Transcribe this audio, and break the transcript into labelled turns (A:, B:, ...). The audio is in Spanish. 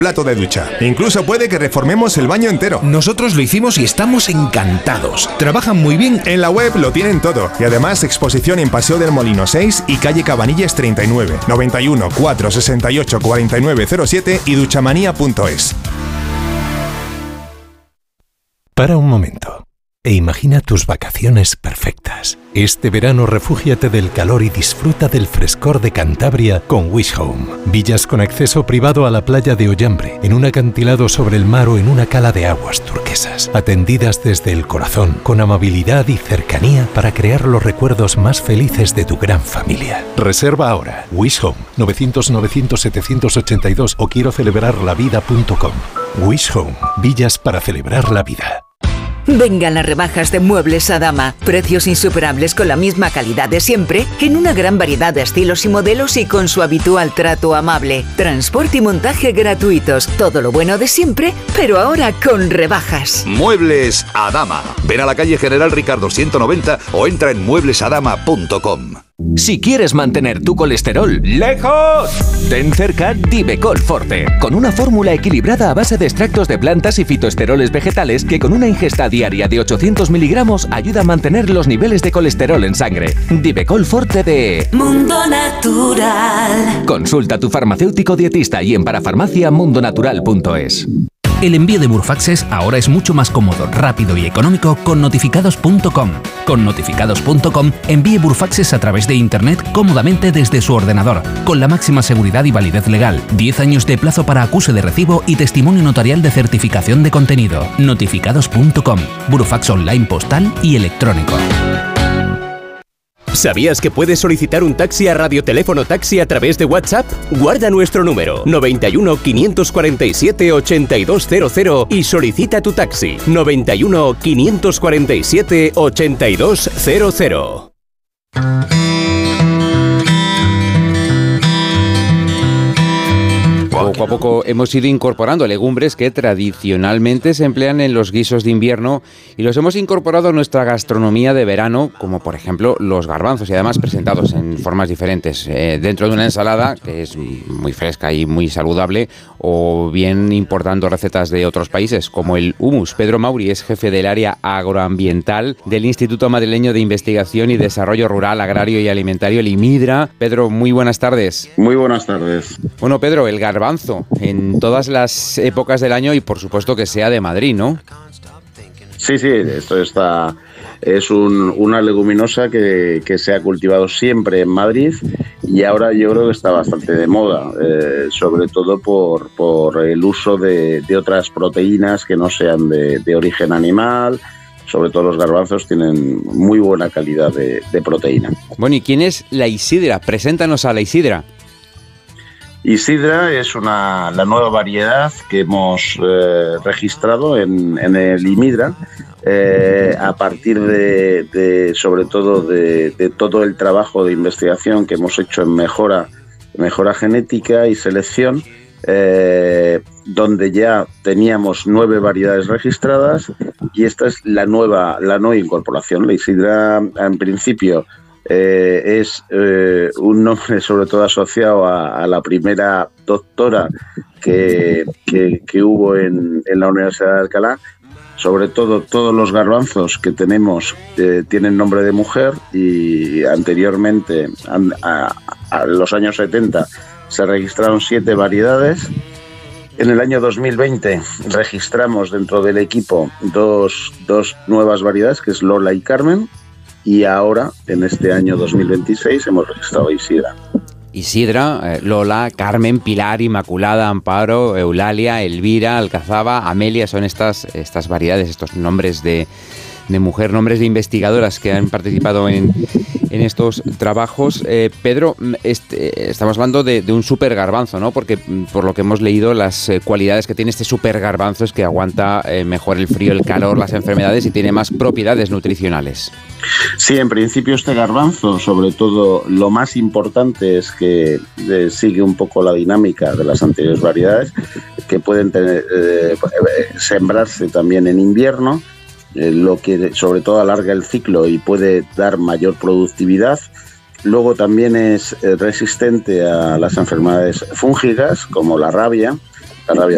A: plato de ducha. Incluso puede que reformemos el baño entero.
B: Nosotros lo hicimos y estamos encantados. Trabajan muy bien.
A: En la web lo tienen todo. Y además exposición en Paseo del Molino 6 y calle Cabanillas 39, 91 468 4907 y duchamanía.es.
C: Para un momento e imagina tus vacaciones perfectas. Este verano refúgiate del calor y disfruta del frescor de Cantabria con Wish Home. Villas con acceso privado a la playa de Ollambre, en un acantilado sobre el mar o en una cala de aguas turquesas. Atendidas desde el corazón, con amabilidad y cercanía para crear los recuerdos más felices de tu gran familia. Reserva ahora. Wish Home, 900-900-782 o quiero celebrarlavida.com. Wish Home, villas para celebrar la vida.
D: Vengan las rebajas de Muebles Adama. Precios insuperables con la misma calidad de siempre, en una gran variedad de estilos y modelos y con su habitual trato amable. Transporte y montaje gratuitos. Todo lo bueno de siempre, pero ahora con rebajas.
E: Muebles Adama. Ven a la calle General Ricardo 190 o entra en mueblesadama.com.
F: Si quieres mantener tu colesterol lejos, ten cerca Divecol Forte, con una fórmula equilibrada a base de extractos de plantas y fitoesteroles vegetales que con una ingesta diaria de 800 miligramos ayuda a mantener los niveles de colesterol en sangre. Divecol Forte de
G: Mundo Natural.
F: Consulta a tu farmacéutico dietista y en parafarmacia.mundonatural.es.
H: El envío de Burfaxes ahora es mucho más cómodo, rápido y económico con notificados.com. Con notificados.com envíe Burfaxes a través de Internet cómodamente desde su ordenador, con la máxima seguridad y validez legal, 10 años de plazo para acuse de recibo y testimonio notarial de certificación de contenido. Notificados.com, Burfax online postal y electrónico.
I: ¿Sabías que puedes solicitar un taxi a Radioteléfono Taxi a través de WhatsApp? Guarda nuestro número 91 547 8200 y solicita tu taxi 91 547 8200.
J: Poco a poco hemos ido incorporando legumbres que tradicionalmente se emplean en los guisos de invierno y los hemos incorporado a nuestra gastronomía de verano, como por ejemplo los garbanzos, y además presentados en formas diferentes, dentro de una ensalada que es muy fresca y muy saludable, o bien importando recetas de otros países como el hummus. Pedro Mauri es jefe del área agroambiental del Instituto Madrileño de Investigación y Desarrollo Rural, Agrario y Alimentario, el IMIDRA. Pedro, muy buenas tardes.
K: Muy buenas tardes.
J: Bueno, Pedro, el garbanzo en todas las épocas del año y por supuesto que sea de Madrid, ¿no?
K: Sí, esto es una leguminosa que se ha cultivado siempre en Madrid y ahora yo creo que está bastante de moda, sobre todo por el uso de otras proteínas que no sean de origen animal. Sobre todo los garbanzos tienen muy buena calidad de proteína.
J: Bueno, ¿y quién es la Isidra? Preséntanos a la Isidra.
K: Isidra es la nueva variedad que hemos registrado en el IMIDRA a partir de sobre todo de todo el trabajo de investigación que hemos hecho en mejora genética y selección, donde ya teníamos 9 variedades registradas y esta es la nueva incorporación. La Isidra en principio es un nombre sobre todo asociado a la primera doctora que hubo en la Universidad de Alcalá. Sobre todo todos los garbanzos que tenemos tienen nombre de mujer y anteriormente, a los años 70, se registraron 7 variedades. En el año 2020 registramos dentro del equipo dos nuevas variedades, que es Lola y Carmen. Y ahora, en este año 2026, hemos registrado Isidra.
J: Isidra, Lola, Carmen, Pilar, Inmaculada, Amparo, Eulalia, Elvira, Alcazaba, Amelia, son estas variedades, estos nombres de mujer, nombres de investigadoras que han participado en estos trabajos. Pedro, estamos hablando de un super garbanzo, ¿no? Porque por lo que hemos leído, las cualidades que tiene este super garbanzo es que aguanta mejor el frío, el calor, las enfermedades y tiene más propiedades nutricionales.
K: Sí, en principio este garbanzo, sobre todo, lo más importante es que sigue un poco la dinámica de las anteriores variedades, que pueden sembrarse también en invierno, lo que sobre todo alarga el ciclo y puede dar mayor productividad. Luego también es resistente a las enfermedades fúngicas como la rabia